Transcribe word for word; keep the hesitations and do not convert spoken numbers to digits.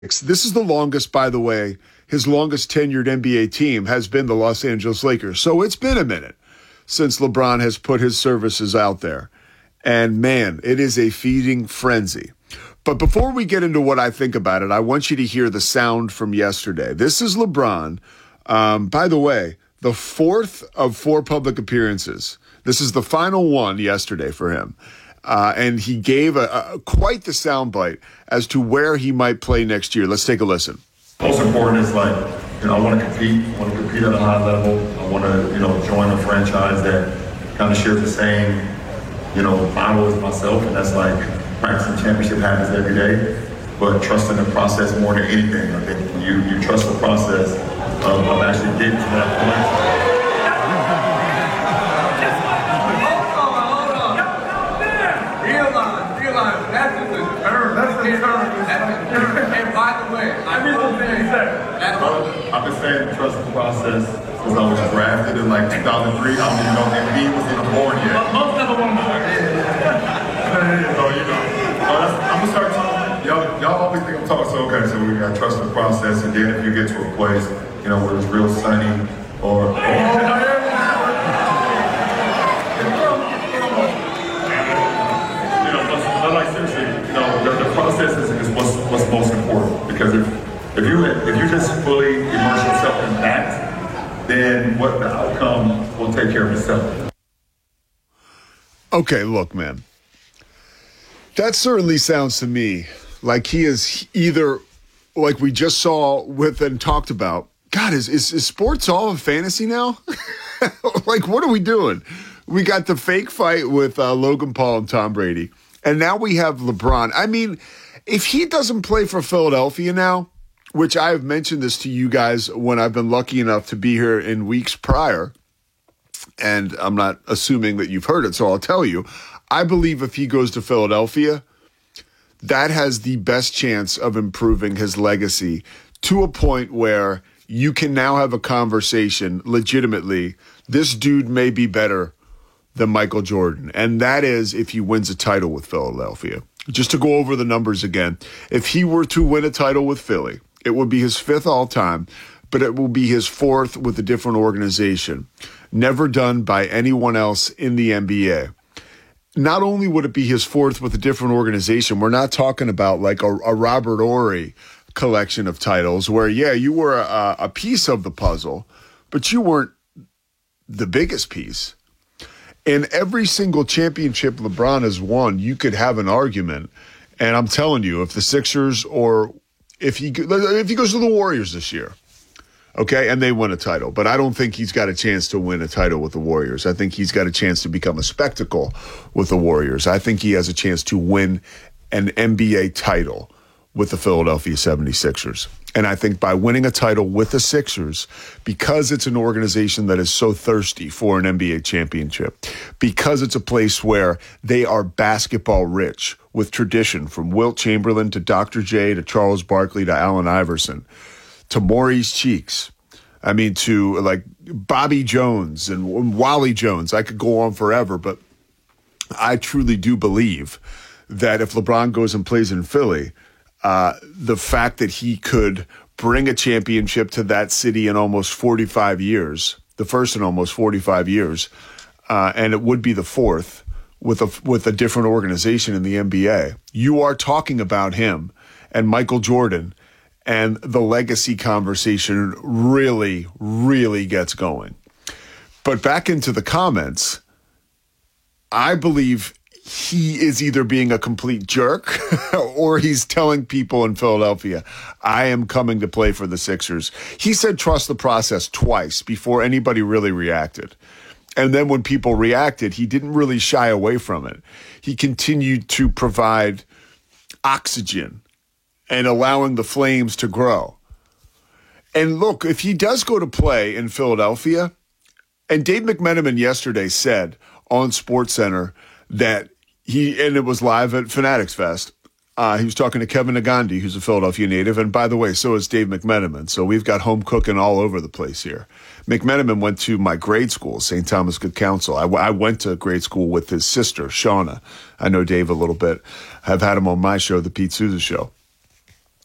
This is the longest, by the way, his longest tenured N B A team has been the Los Angeles Lakers. So it's been a minute since LeBron has put his services out there. And man, it is a feeding frenzy. But before we get into what I think about it, I want you to hear the sound from yesterday. This is LeBron. Um, by the way, the fourth of four public appearances. This is the final one yesterday for him. Uh, and he gave a, a, quite the soundbite as to where he might play next year. Let's take a listen. Most important is like, you know, I want to compete. I want to compete at a high level. I want to, you know, join a franchise that kind of shares the same, you know, model as myself. And that's like practicing championship habits every day, but trusting the process more than anything. I think when you, you trust the process of, of actually getting to that point. And by the way, I will say that I've been saying the trust the process since I was drafted in like two thousand three. I don't even know if Embiid was even born yet. Most of them were born. So, you know, so that's, I'm going to start talking. Y'all, y'all always think I'm talking so okay, so we got to trust the process. And then if you get to a place, you know, where it's real sunny or... or process is, is what's, what's most important, because if if you if you just fully immerse yourself in that, then what the outcome will take care of itself. Okay, look, man, that certainly sounds to me like he is either, like we just saw with and talked about. God, is is, is sports all a fantasy now? Like, what are we doing? We got the fake fight with uh, Logan Paul and Tom Brady. And now we have LeBron. I mean, if he doesn't play for Philadelphia now, which I have mentioned this to you guys when I've been lucky enough to be here in weeks prior, and I'm not assuming that you've heard it, so I'll tell you, I believe if he goes to Philadelphia, that has the best chance of improving his legacy to a point where you can now have a conversation legitimately. This dude may be better than Michael Jordan. And that is if he wins a title with Philadelphia. Just to go over the numbers again, if he were to win a title with Philly, it would be his fifth all time, but it will be his fourth with a different organization. Never done by anyone else in the N B A. Not only would it be his fourth with a different organization, we're not talking about like a, a Robert Horry collection of titles where, yeah, you were a, a piece of the puzzle, but you weren't the biggest piece. In every single championship LeBron has won, you could have an argument. And I'm telling you, if the Sixers or if he if he goes to the Warriors this year, okay, and they win a title, but I don't think he's got a chance to win a title with the Warriors. I think he's got a chance to become a spectacle with the Warriors. I think he has a chance to win an N B A title with the Philadelphia seventy-sixers. And I think by winning a title with the Sixers, because it's an organization that is so thirsty for an N B A championship, because it's a place where they are basketball rich with tradition from Wilt Chamberlain to Doctor J to Charles Barkley to Allen Iverson to Maurice Cheeks. I mean, to like Bobby Jones and Wally Jones. I could go on forever, but I truly do believe that if LeBron goes and plays in Philly, Uh, the fact that he could bring a championship to that city in almost forty-five years, the first in almost forty-five years, uh, and it would be the fourth with a with a different organization in the N B A. You are talking about him and Michael Jordan, and the legacy conversation really, really gets going. But back into the comments, I believe he is either being a complete jerk or he's telling people in Philadelphia, I am coming to play for the Sixers. He said trust the process twice before anybody really reacted. And then when people reacted, he didn't really shy away from it. He continued to provide oxygen and allowing the flames to grow. And look, if he does go to play in Philadelphia, and Dave McMenamin yesterday said on SportsCenter that he, and it was live at Fanatics Fest, uh, he was talking to Kevin Nagandi, who's a Philadelphia native. And by the way, so is Dave McMenamin. So we've got home cooking all over the place here. McMenamin went to my grade school, Saint Thomas Good Counsel. I, w- I went to grade school with his sister, Shauna. I know Dave a little bit. I've had him on my show, The Pete Souza Show.